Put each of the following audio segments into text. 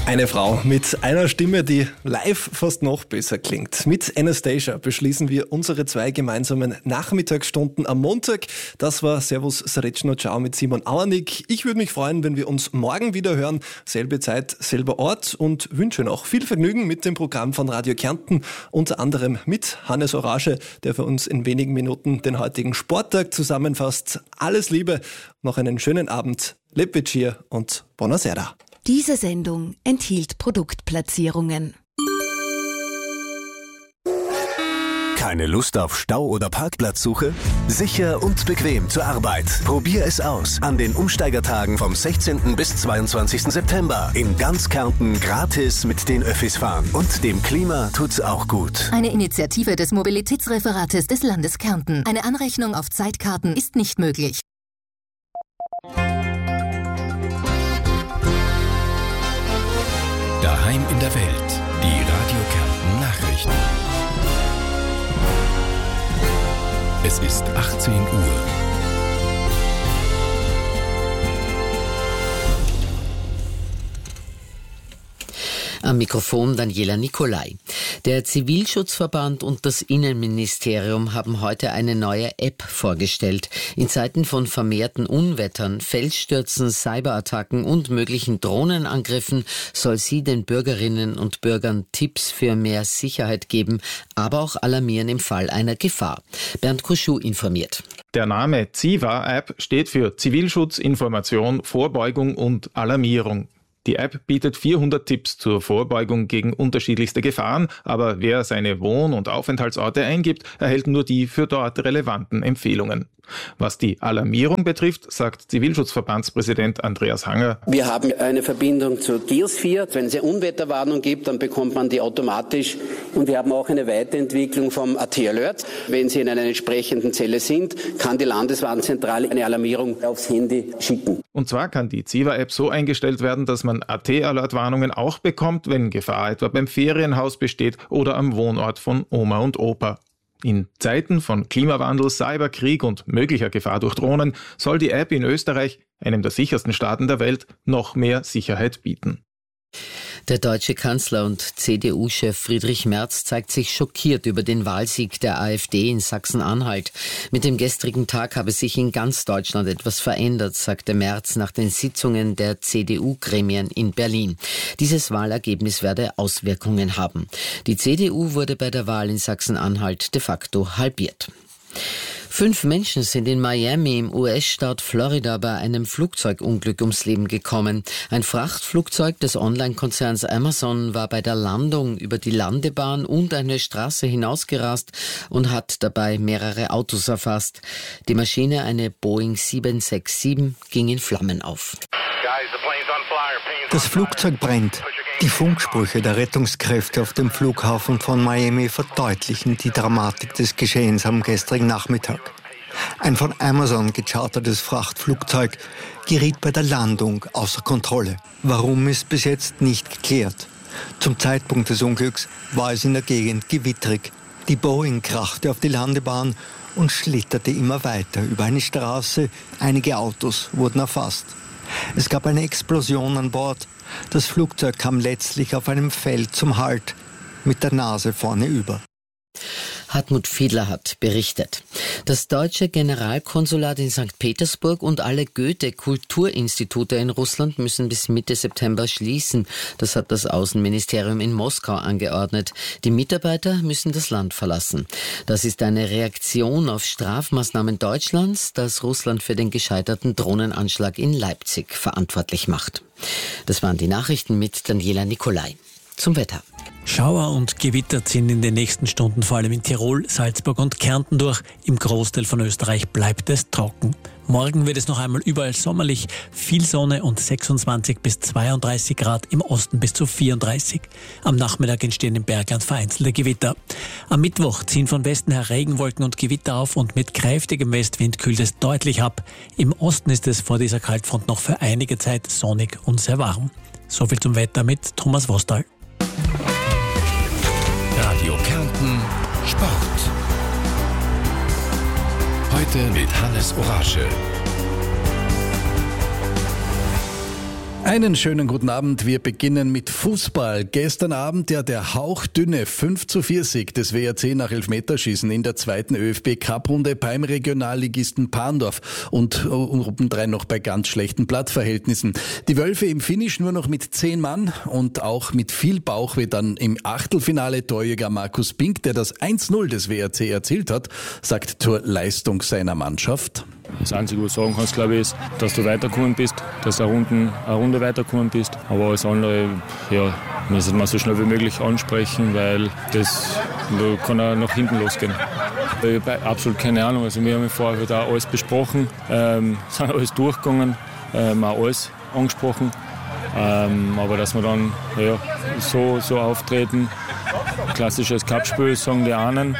Eine Frau mit einer Stimme, die live fast noch besser klingt. Mit Anastasia beschließen wir unsere 2 gemeinsamen Nachmittagsstunden am Montag. Das war Servus Srečno Ciao mit Simon Alanik. Ich würde mich freuen, wenn wir uns morgen wieder hören. Selbe Zeit, selber Ort und wünsche noch viel Vergnügen mit dem Programm von Radio Kärnten. Unter anderem mit Hannes Orage, der für uns in wenigen Minuten den heutigen Sporttag zusammenfasst. Alles Liebe, noch einen schönen Abend. Lep Večer und Buonasera. Diese Sendung enthielt Produktplatzierungen. Keine Lust auf Stau oder Parkplatzsuche? Sicher und bequem zur Arbeit. Probier es aus an den Umsteigertagen vom 16. bis 22. September. In ganz Kärnten gratis mit den Öffis fahren. Und dem Klima tut's auch gut. Eine Initiative des Mobilitätsreferates des Landes Kärnten. Eine Anrechnung auf Zeitkarten ist nicht möglich. Daheim in der Welt. Die Radio Kärnten Nachrichten. Es ist 18 Uhr. Am Mikrofon Daniela Nicolai. Der Zivilschutzverband und das Innenministerium haben heute eine neue App vorgestellt. In Zeiten von vermehrten Unwettern, Felsstürzen, Cyberattacken und möglichen Drohnenangriffen soll sie den Bürgerinnen und Bürgern Tipps für mehr Sicherheit geben, aber auch alarmieren im Fall einer Gefahr. Bernd Kuschu informiert. Der Name CIVA-App steht für Zivilschutz, Information, Vorbeugung und Alarmierung. Die App bietet 400 Tipps zur Vorbeugung gegen unterschiedlichste Gefahren, aber wer seine Wohn- und Aufenthaltsorte eingibt, erhält nur die für dort relevanten Empfehlungen. Was die Alarmierung betrifft, sagt Zivilschutzverbandspräsident Andreas Hanger: Wir haben eine Verbindung zu Geosphere. Wenn es eine Unwetterwarnung gibt, dann bekommt man die automatisch. Und wir haben auch eine Weiterentwicklung vom AT-Alert. Wenn Sie in einer entsprechenden Zelle sind, kann die Landeswarnzentrale eine Alarmierung aufs Handy schicken. Und zwar kann die CIVA-App so eingestellt werden, dass man AT-Alert-Warnungen auch bekommt, wenn Gefahr etwa beim Ferienhaus besteht oder am Wohnort von Oma und Opa. In Zeiten von Klimawandel, Cyberkrieg und möglicher Gefahr durch Drohnen soll die App in Österreich, einem der sichersten Staaten der Welt, noch mehr Sicherheit bieten. Der deutsche Kanzler und CDU-Chef Friedrich Merz zeigt sich schockiert über den Wahlsieg der AfD in Sachsen-Anhalt. Mit dem gestrigen Tag habe sich in ganz Deutschland etwas verändert, sagte Merz nach den Sitzungen der CDU-Gremien in Berlin. Dieses Wahlergebnis werde Auswirkungen haben. Die CDU wurde bei der Wahl in Sachsen-Anhalt de facto halbiert. 5 Menschen sind in Miami im US-Staat Florida bei einem Flugzeugunglück ums Leben gekommen. Ein Frachtflugzeug des Online-Konzerns Amazon war bei der Landung über die Landebahn und eine Straße hinausgerast und hat dabei mehrere Autos erfasst. Die Maschine, eine Boeing 767, ging in Flammen auf. Das Flugzeug brennt. Die Funksprüche der Rettungskräfte auf dem Flughafen von Miami verdeutlichen die Dramatik des Geschehens am gestrigen Nachmittag. Ein von Amazon gechartertes Frachtflugzeug geriet bei der Landung außer Kontrolle. Warum ist bis jetzt nicht geklärt. Zum Zeitpunkt des Unglücks war es in der Gegend gewittrig. Die Boeing krachte auf die Landebahn und schlitterte immer weiter über eine Straße. Einige Autos wurden erfasst. Es gab eine Explosion an Bord. Das Flugzeug kam letztlich auf einem Feld zum Halt, mit der Nase vorne über. Hartmut Fiedler hat berichtet. Das deutsche Generalkonsulat in St. Petersburg und alle Goethe-Kulturinstitute in Russland müssen bis Mitte September schließen. Das hat das Außenministerium in Moskau angeordnet. Die Mitarbeiter müssen das Land verlassen. Das ist eine Reaktion auf Strafmaßnahmen Deutschlands, das Russland für den gescheiterten Drohnenanschlag in Leipzig verantwortlich macht. Das waren die Nachrichten mit Daniela Nicolai. Zum Wetter. Schauer und Gewitter ziehen in den nächsten Stunden vor allem in Tirol, Salzburg und Kärnten durch. Im Großteil von Österreich bleibt es trocken. Morgen wird es noch einmal überall sommerlich, viel Sonne und 26 bis 32 Grad, im Osten bis zu 34. Am Nachmittag entstehen im Bergland vereinzelte Gewitter. Am Mittwoch ziehen von Westen her Regenwolken und Gewitter auf und mit kräftigem Westwind kühlt es deutlich ab. Im Osten ist es vor dieser Kaltfront noch für einige Zeit sonnig und sehr warm. Soviel zum Wetter mit Thomas Wostal. Radio Kärnten Sport. Heute mit Hannes Orage. Einen schönen guten Abend. Wir beginnen mit Fußball. Gestern Abend der hauchdünne 5:4-Sieg des WRC nach Elfmeterschießen in der zweiten ÖFB-Cup-Runde beim Regionalligisten Parndorf und obendrein noch bei ganz schlechten Platzverhältnissen. Die Wölfe im Finish nur noch mit 10 Mann und auch mit viel Bauchweh dann im Achtelfinale. Torjäger Markus Pink, der das 1:0 des WRC erzielt hat, sagt zur Leistung seiner Mannschaft: Das Einzige, was du sagen kannst, glaube ich, ist, dass du weitergekommen bist, dass du eine Runde weitergekommen bist. Aber alles andere, ja, müssen wir so schnell wie möglich ansprechen, weil das kann auch nach hinten losgehen. Ich habe absolut keine Ahnung. Also wir haben vorher da alles besprochen, sind alles durchgegangen, auch alles angesprochen. Aber dass wir dann so auftreten, klassisches Cup-Spiel, sagen die einen,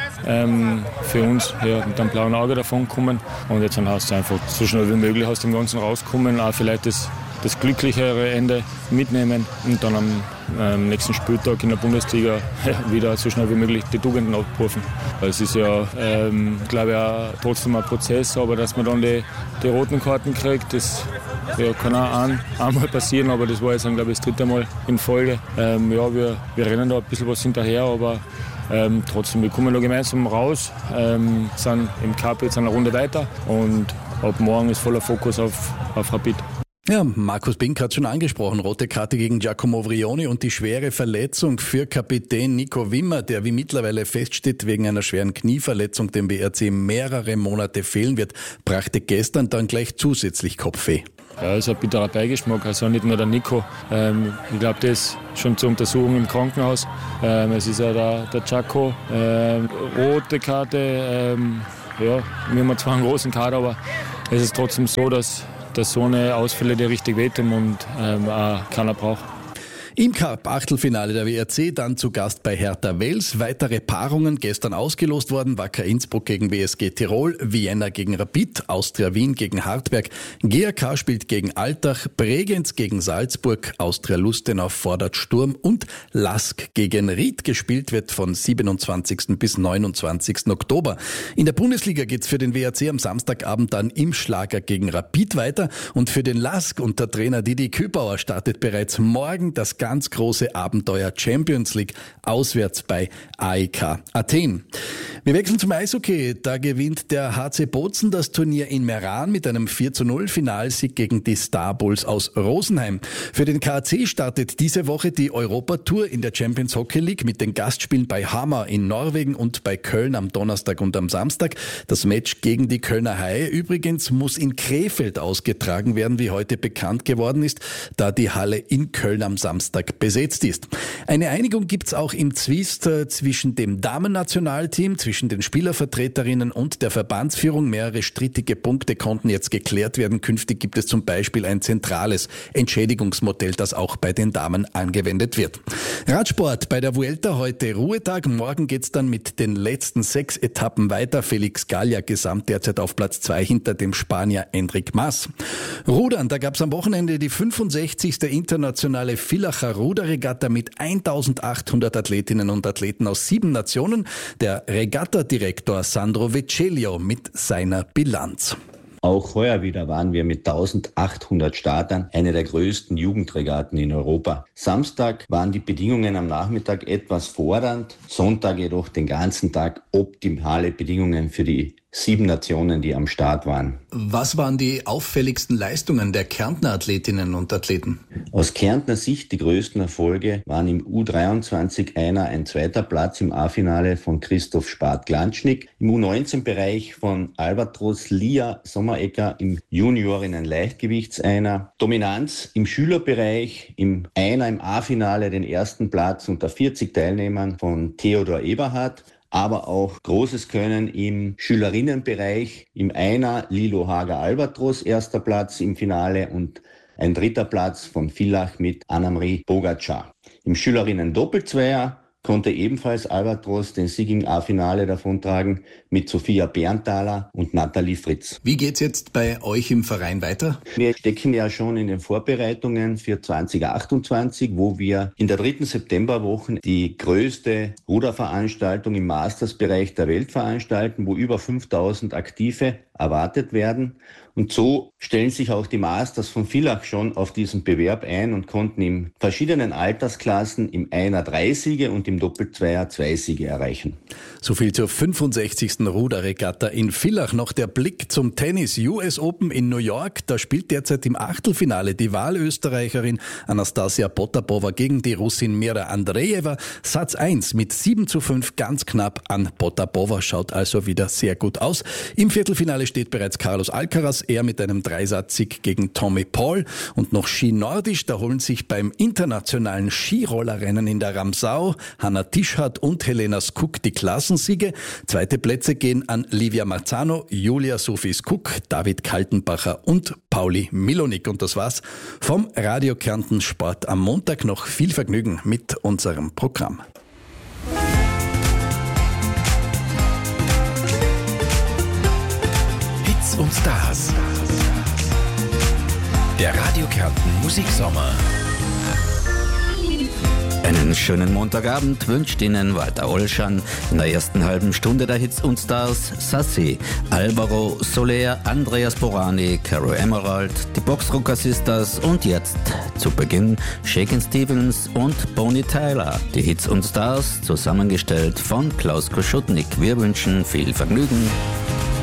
für uns mit einem blauen Auge davon kommen. Und jetzt hast du einfach so schnell wie möglich aus dem Ganzen rauskommen, auch vielleicht das glücklichere Ende mitnehmen und dann am nächsten Spieltag in der Bundesliga wieder so schnell wie möglich die Tugenden abrufen. Es ist ja, glaube ich, auch trotzdem ein Prozess, aber dass man dann die roten Karten kriegt, das kann auch einmal passieren, aber das war jetzt, glaube ich, das 3. Mal in Folge. Wir rennen da ein bisschen was hinterher, aber trotzdem, wir kommen da gemeinsam raus, sind im Cup jetzt eine Runde weiter und ab morgen ist voller Fokus auf Rapid. Ja, Markus Pink hat schon angesprochen, rote Karte gegen Giacomo Vrioni und die schwere Verletzung für Kapitän Nico Wimmer, der wie mittlerweile feststeht, wegen einer schweren Knieverletzung dem WRC mehrere Monate fehlen wird, brachte gestern dann gleich zusätzlich Kopfweh. Ja, es ist ein bitterer Beigeschmack, also nicht nur der Nico. Ich glaube, der ist schon zur Untersuchung im Krankenhaus. Es ist ja der Giaco, rote Karte. Wir haben zwar einen großen Kader, aber es ist trotzdem so, dass so eine Ausfälle, die richtig wehtun und auch keiner braucht. Im Cup-Achtelfinale der WRC dann zu Gast bei Hertha Wels. Weitere Paarungen gestern ausgelost worden. Wacker Innsbruck gegen WSG Tirol, Vienna gegen Rapid, Austria Wien gegen Hartberg, GAK spielt gegen Altach, Bregenz gegen Salzburg, Austria Lustenau fordert Sturm und Lask gegen Ried. Gespielt wird von 27. bis 29. Oktober. In der Bundesliga geht's für den WRC am Samstagabend dann im Schlager gegen Rapid weiter und für den Lask unter Trainer Didi Kübauer startet bereits morgen das ganz große Abenteuer Champions League auswärts bei AEK Athen. Wir wechseln zum Eishockey. Da gewinnt der HC Bozen das Turnier in Meran mit einem 4:0 Finalsieg gegen die Star Bulls aus Rosenheim. Für den KAC startet diese Woche die Europatour in der Champions Hockey League mit den Gastspielen bei Hamar in Norwegen und bei Köln am Donnerstag und am Samstag. Das Match gegen die Kölner Haie übrigens muss in Krefeld ausgetragen werden, wie heute bekannt geworden ist, da die Halle in Köln am Samstag besetzt ist. Eine Einigung gibt's auch im Zwist zwischen dem Damen-Nationalteam, zwischen den Spielervertreterinnen und der Verbandsführung. Mehrere strittige Punkte konnten jetzt geklärt werden. Künftig gibt es zum Beispiel ein zentrales Entschädigungsmodell, das auch bei den Damen angewendet wird. Radsport bei der Vuelta heute Ruhetag. Morgen geht's dann mit den letzten 6 Etappen weiter. Felix Gallia gesamt derzeit auf Platz 2 hinter dem Spanier Enric Mas. Rudern, da gab's am Wochenende die 65. internationale Villacher Ruderregatta mit 1800 Athletinnen und Athleten aus 7 Nationen. Der Regattadirektor Sandro Vecellio mit seiner Bilanz. Auch heuer wieder waren wir mit 1800 Startern eine der größten Jugendregatten in Europa. Samstag waren die Bedingungen am Nachmittag etwas fordernd, Sonntag jedoch den ganzen Tag optimale Bedingungen für die 7 Nationen, die am Start waren. Was waren die auffälligsten Leistungen der Kärntner Athletinnen und Athleten? Aus Kärntner Sicht die größten Erfolge waren im U23 ein 2. Platz im A-Finale von Christoph Spart-Glanschnik, im U19-Bereich von Albatros Lia Sommerecker, im Juniorinnen-Leichtgewichts-Einer, Dominanz im Schülerbereich, im Einer im A-Finale den 1. Platz unter 40 Teilnehmern von Theodor Eberhardt, aber auch großes Können im Schülerinnenbereich, im Einer Lilo Hager Albatros, 1. Platz im Finale und ein 3. Platz von Villach mit Annemarie Bogacar. Im Schülerinnen-Doppelzweier konnte ebenfalls Albatros den Sieg im A-Finale davontragen mit Sophia Berntaler und Nathalie Fritz. Wie geht's jetzt bei euch im Verein weiter? Wir stecken ja schon in den Vorbereitungen für 2028, wo wir in der 3. Septemberwoche die größte Ruderveranstaltung im Mastersbereich der Welt veranstalten, wo über 5000 aktive erwartet werden. Und so stellen sich auch die Masters von Villach schon auf diesen Bewerb ein und konnten in verschiedenen Altersklassen im Einer 3 Siege und im Doppelzweier 2 Siege erreichen. So viel zur 65. Ruderregatta in Villach. Noch der Blick zum Tennis. US Open in New York. Da spielt derzeit im Achtelfinale die Wahlösterreicherin Anastasia Potapova gegen die Russin Mira Andreeva. Satz 1 mit 7:5 ganz knapp an Potapova. Schaut also wieder sehr gut aus. Im Viertelfinale steht bereits Carlos Alcaraz. Er mit einem 3-Satz-Sieg gegen Tommy Paul. Und noch Ski Nordisch, da holen sich beim internationalen Skirollerrennen in der Ramsau Hanna Tischhardt und Helena Skuk die Klassensiege. Zweite Plätze gehen an Livia Marzano, Julia Sophie Skuk, David Kaltenbacher und Pauli Milonik. Und das war's vom Radio Kärnten Sport am Montag. Noch viel Vergnügen mit unserem Programm. Hits und Stars. Der Radio Kärnten Musiksommer. Einen schönen Montagabend wünscht Ihnen Walter Olschan. In der ersten halben Stunde der Hits und Stars Sassi, Alvaro Soler, Andreas Borani, Caro Emerald, die Boxrocker Sisters und jetzt zu Beginn Shakin' Stevens und Bonnie Tyler. Die Hits und Stars zusammengestellt von Klaus Koschutnik. Wir wünschen viel Vergnügen.